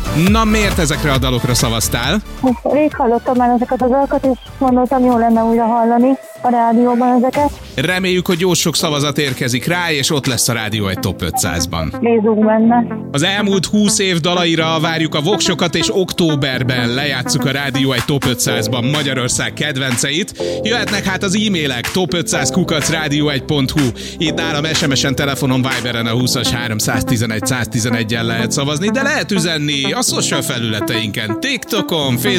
Na, miért ezekre a dalokra szavaztál? Rég hallottam már ezeket a dalokat, és gondoltam, jó lenne újra hallani a rádióban ezeket. Reméljük, hogy jó sok szavazat érkezik rá, és ott lesz a Rádió egy Top 500-ban. Bízunk benne. Az elmúlt 20 év dalaira várjuk a voksokat, és októberben lejátszuk a Rádió egy Top 500-ban Magyarország kedvenceit. Jöhetnek hát az e-mailek top500@radio1.hu. Itt nálam SMS-en, telefonon, Viberen a 20-as 311 111-en lehet szavazni, de lehet üzenni a social felületeinken, TikTokon,